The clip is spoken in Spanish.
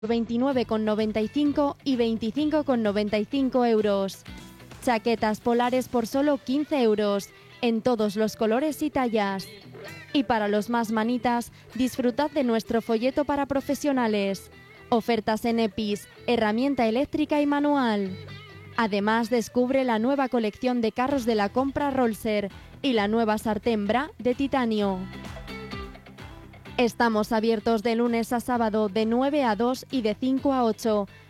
29,95 y 25,95 euros. Chaquetas polares por solo 15 euros, en todos los colores y tallas. Y para los más manitas, disfrutad de nuestro folleto para profesionales. Ofertas en EPIs, herramienta eléctrica y manual. Además, descubre la nueva colección de carros de la compra Rolser y la nueva sartén Bra de titanio. Estamos abiertos de lunes a sábado de 9 a 2 y de 5 a 8.